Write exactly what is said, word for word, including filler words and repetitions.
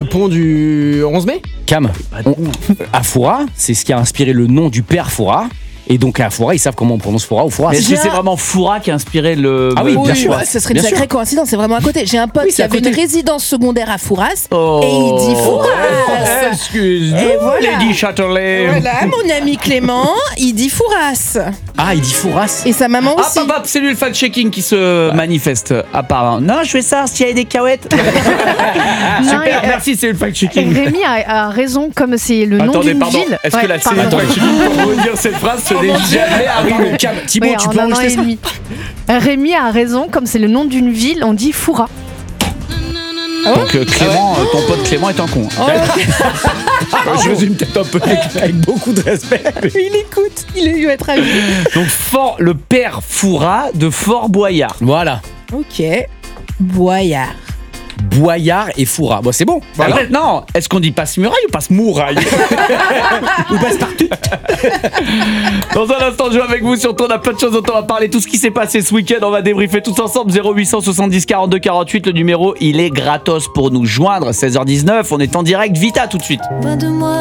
pont du onze mai. Cam, on- Afoura, c'est ce qui a inspiré le nom du père Foura. Et donc à Afoura, ils savent comment on prononce Foura ou Foura. Mais est-ce que J'ai c'est un- vraiment Foura qui a inspiré le. Ah oui, Oui, bien sûr. ouais, ce serait une Bien sacrée sûr. coïncidence, c'est vraiment à côté. J'ai un pote Oui, qui c'est à avait côté. une résidence secondaire à Fouras Oh. et il dit Fouras. Excuse-nous, Et voilà. Lady Châtelet. Voilà, mon ami Clément, il dit Fouras. Ah, il dit Fouras. Et sa maman Ah, aussi. papa, c'est lui le fact-checking qui se manifeste, apparemment. Non, je vais ça, s'il y a des cahuètes. Non, Super, et, euh, merci, c'est le et fact-checking. Rémi a, a raison, comme c'est le nom Attendez, d'une pardon, ville. est-ce Ouais, que la série pardon. fact-checking pour vous dire cette phrase, ce n'est jamais Pardon, arrivé. Cam, Thibaut, Ouais, tu en peux un an enregistrer et ça. demi. Rémi a raison, comme c'est le nom d'une ville, on dit Foura. Donc euh, Clément, euh, ton pote Clément est un con. Je résume peut-être un peu avec, avec beaucoup de respect. Il écoute, il doit être ravi. Donc Fort, le père Foura de Fort Boyard. Voilà. Ok. Boyard. Boyard et Foura. Bon, c'est bon. Voilà. Après, non, est-ce qu'on dit passe-muraille ou passe-mouraille? Ou passe partout. Dans un instant, je joue avec vous. Surtout, on a plein de choses dont on va parler. Tout ce qui s'est passé ce week-end, on va débriefer tous ensemble. zéro huit cent soixante-dix quarante-deux quarante-huit, le numéro, il est gratos pour nous joindre. seize heures dix-neuf, on est en direct. Vita tout de suite.